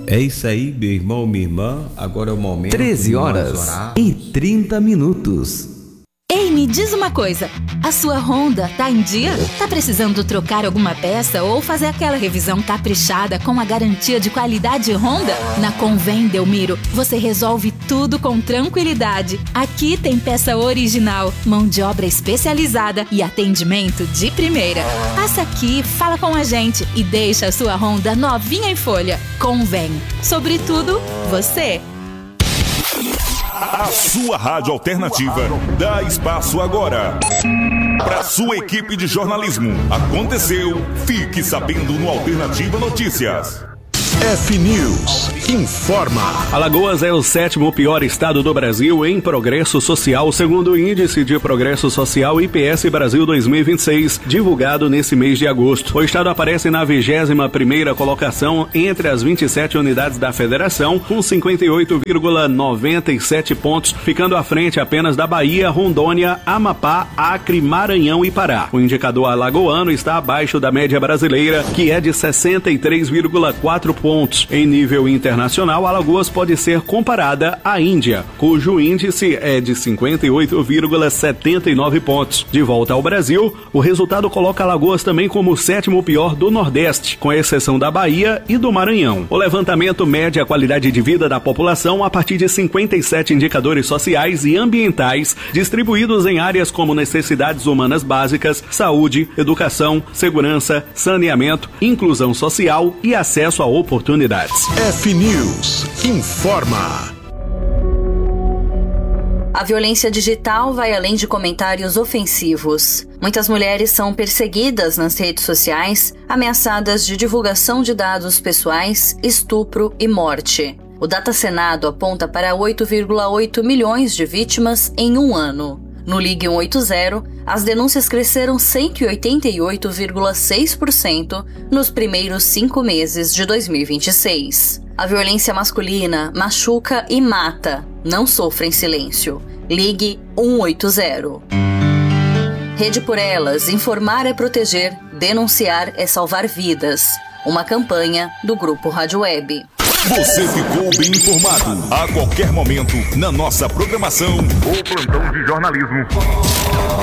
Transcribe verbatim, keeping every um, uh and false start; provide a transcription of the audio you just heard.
É isso aí, meu irmão, minha irmã. Agora é o momento. treze horas e trinta minutos. Ei, me diz uma coisa, a sua Honda tá em dia? Tá precisando trocar alguma peça ou fazer aquela revisão caprichada com a garantia de qualidade Honda? Na Convém Delmiro, você resolve tudo com tranquilidade. Aqui tem peça original, mão de obra especializada e atendimento de primeira. Passa aqui, fala com a gente e deixa a sua Honda novinha em folha. Convém. Sobretudo, você. A sua rádio alternativa dá espaço agora para sua equipe de jornalismo. Aconteceu, fique sabendo no Alternativa Notícias. F News informa. Alagoas é o sétimo pior estado do Brasil em progresso social, segundo o Índice de Progresso Social I P S Brasil dois mil e vinte e seis, divulgado nesse mês de agosto. O estado aparece na vigésima primeira colocação entre as vinte e sete unidades da federação, com cinquenta e oito vírgula noventa e sete pontos, ficando à frente apenas da Bahia, Rondônia, Amapá, Acre, Maranhão e Pará. O indicador alagoano está abaixo da média brasileira, que é de sessenta e três vírgula quatro pontos. Em nível internacional, Alagoas pode ser comparada à Índia, cujo índice é de cinquenta e oito vírgula setenta e nove pontos. De volta ao Brasil, o resultado coloca Alagoas também como o sétimo pior do Nordeste, com exceção da Bahia e do Maranhão. O levantamento mede a qualidade de vida da população a partir de cinquenta e sete indicadores sociais e ambientais, distribuídos em áreas como necessidades humanas básicas, saúde, educação, segurança, saneamento, inclusão social e acesso a oportunidades. F News informa. A violência digital vai além de comentários ofensivos. Muitas mulheres são perseguidas nas redes sociais, ameaçadas de divulgação de dados pessoais, estupro e morte. O Datasenado aponta para oito vírgula oito milhões de vítimas em um ano. No Ligue cento e oitenta, as denúncias cresceram cento e oitenta e oito vírgula seis por cento nos primeiros cinco meses de dois mil e vinte e seis. A violência masculina machuca e mata, não sofra em silêncio. Ligue cento e oitenta. Rede por Elas, informar é proteger, denunciar é salvar vidas. Uma campanha do Grupo Rádio Web. Você ficou bem informado. A qualquer momento, na nossa programação, o plantão de jornalismo